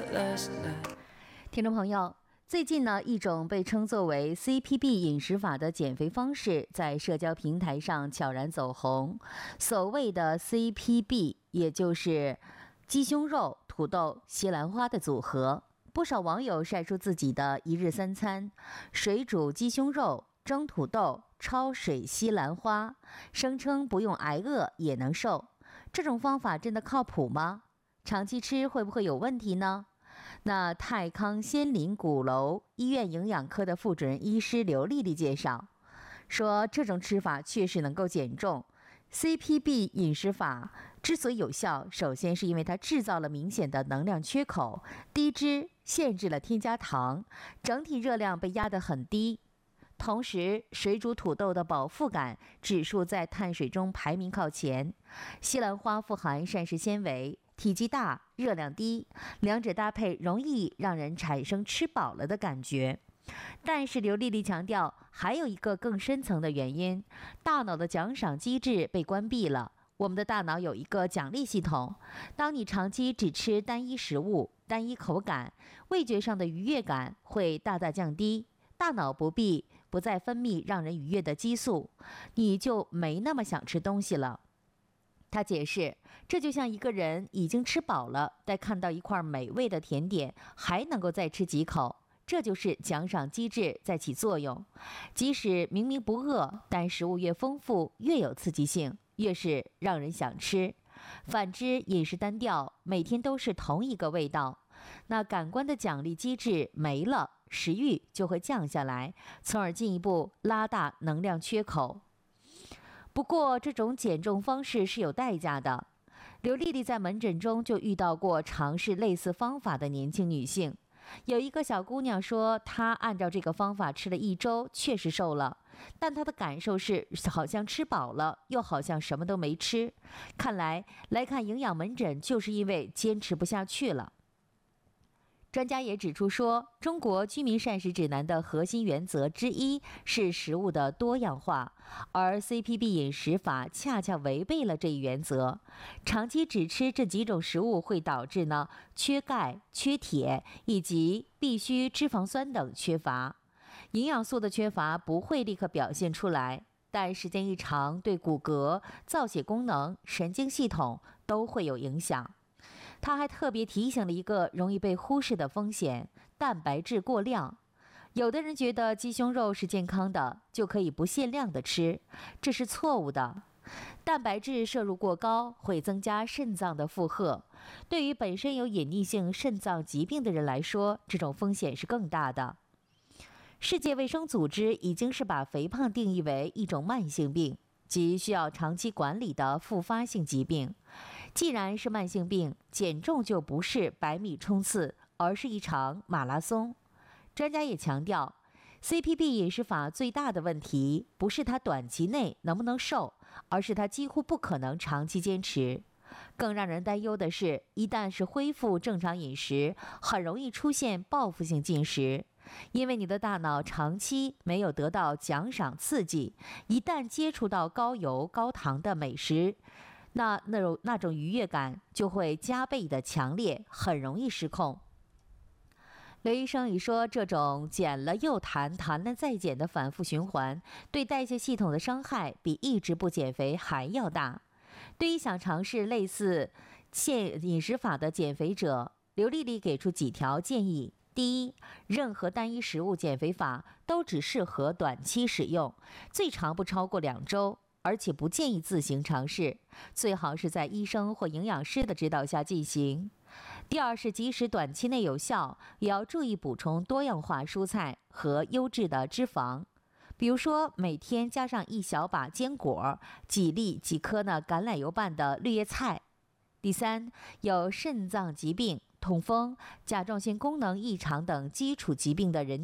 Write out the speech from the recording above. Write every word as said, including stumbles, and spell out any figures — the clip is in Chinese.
听众朋友，最近呢，一种被称作为 C P B 饮食法的减肥方式在社交平台上悄然走红。所谓的 C P B， 也就是鸡胸肉、土豆、西兰花的组合。不少网友晒出自己的一日三餐：水煮鸡胸肉、蒸土豆、焯水西兰花，声称不用挨饿也能瘦。这种方法真的靠谱吗？长期吃会不会有问题呢？那泰康仙林鼓楼医院营养科的副主任医师刘丽丽介绍说，这种吃法确实能够减重。C P B 饮食法之所以有效，首先是因为它制造了明显的能量缺口，低脂，限制了添加糖，整体热量被压得很低。同时，水煮土豆的饱腹感指数在碳水中排名靠前，西兰花富含膳食纤维，体积大，热量低，两者搭配容易让人产生吃饱了的感觉。但是刘丽丽强调，还有一个更深层的原因，大脑的奖赏机制被关闭了。我们的大脑有一个奖励系统，当你长期只吃单一食物、单一口感，味觉上的愉悦感会大大降低，大脑不必不再分泌让人愉悦的激素，你就没那么想吃东西了。他解释，这就像一个人已经吃饱了，但看到一块美味的甜点，还能够再吃几口，这就是奖赏机制在起作用。即使明明不饿，但食物越丰富，越有刺激性，越是让人想吃。反之，饮食单调，每天都是同一个味道，那感官的奖励机制没了，食欲就会降下来，从而进一步拉大能量缺口。不过，这种减重方式是有代价的。刘丽丽在门诊中就遇到过尝试类似方法的年轻女性。有一个小姑娘说，她按照这个方法吃了一周，确实瘦了，但她的感受是好像吃饱了，又好像什么都没吃。看来来看营养门诊就是因为坚持不下去了。专家也指出说，中国居民膳食指南的核心原则之一是食物的多样化，而 C P B 饮食法恰恰违背了这一原则。长期只吃这几种食物会导致呢缺钙、缺铁以及必需脂肪酸等缺乏。营养素的缺乏不会立刻表现出来，但时间一长，对骨骼、造血功能、神经系统都会有影响。他还特别提醒了一个容易被忽视的风险：蛋白质过量。有的人觉得鸡胸肉是健康的，就可以不限量的吃，这是错误的。蛋白质摄入过高会增加肾脏的负荷，对于本身有隐匿性肾脏疾病的人来说，这种风险是更大的。世界卫生组织已经是把肥胖定义为一种慢性病，即需要长期管理的复发性疾病。既然是慢性病，减重就不是百米冲刺，而是一场马拉松。专家也强调， C P B 饮食法最大的问题不是它短期内能不能瘦，而是它几乎不可能长期坚持。更让人担忧的是，一旦是恢复正常饮食，很容易出现报复性进食。因为你的大脑长期没有得到奖赏刺激，一旦接触到高油高糖的美食，那那种那种愉悦感就会加倍的强烈，很容易失控。刘医生也说，这种减了又弹，弹了再减的反复循环，对代谢系统的伤害比一直不减肥还要大。对于想尝试类似限饮食法的减肥者，刘丽丽给出几条建议。第一，任何单一食物减肥法都只适合短期使用，最长不超过两周，而且不建议自行尝试，最好是在医生或营养师的指导下进行。第二是，即使短期内有效，也要注意补充多样化蔬菜和优质的脂肪，比如说每天加上一小把坚果，几粒几颗呢橄榄油拌的绿叶菜。第三，有肾脏疾病、痛风、甲状腺功能异常等基础疾病的人